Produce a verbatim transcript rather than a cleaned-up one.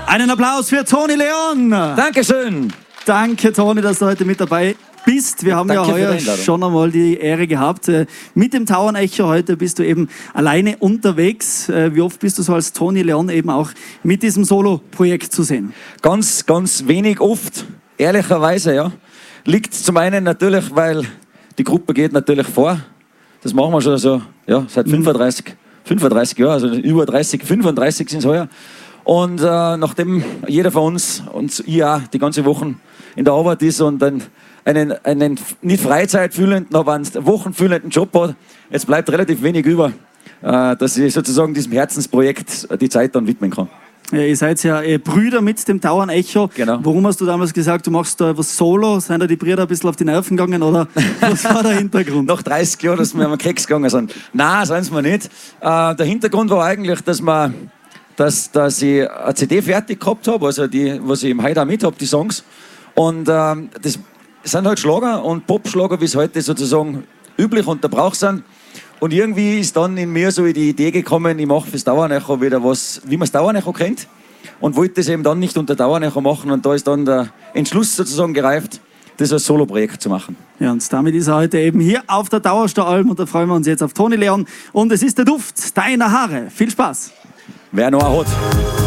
Einen Applaus für Toni Leon. Dankeschön. Danke, Toni, dass du heute mit dabei bist. Wir haben Danke ja heuer schon einmal die Ehre gehabt. Mit dem Tauernecho heute bist du eben alleine unterwegs. Wie oft bist du so als Toni Leon eben auch mit diesem Solo-Projekt zu sehen? Ganz, ganz wenig oft, ehrlicherweise, ja. Liegt zum einen natürlich, weil die Gruppe geht natürlich vor. Das machen wir schon so, ja, seit fünfunddreißig, fünfunddreißig Jahren, also über dreißig, fünfunddreißig sind es heuer. Und äh, nachdem jeder von uns, und ich auch, die ganze Woche in der Arbeit ist und einen, einen, einen nicht freizeitfühlenden, aber einen wochenfühlenden Job hat, jetzt bleibt relativ wenig über, äh, dass ich sozusagen diesem Herzensprojekt die Zeit dann widmen kann. Ja, ihr seid ja äh, Brüder mit dem Tauernecho. Genau. Warum hast du damals gesagt, du machst da was solo? Sind da die Brüder ein bisschen auf die Nerven gegangen oder was war der Hintergrund? Nach dreißig Jahren, dass wir am Keks gegangen sind. Nein, seien sie mir nicht. Äh, der Hintergrund war eigentlich, dass wir Dass, dass ich eine C D fertig gehabt habe, also die, was ich im heute auch mit habe, die Songs. Und ähm, das sind halt Schlager und Popschlager, wie es heute sozusagen üblich und der Brauch sind. Und irgendwie ist dann in mir so die Idee gekommen, ich mache fürs Tauernecho wieder was, wie man das Tauernecho kennt. Und wollte das eben dann nicht unter Tauernecho machen. Und da ist dann der Entschluss sozusagen gereift, das als Solo-Projekt zu machen. Ja, und damit ist er heute eben hier auf der Dauerstaralm und da freuen wir uns jetzt auf Toni Leon. Und es ist der Duft deiner Haare. Viel Spaß! Wer noch hat.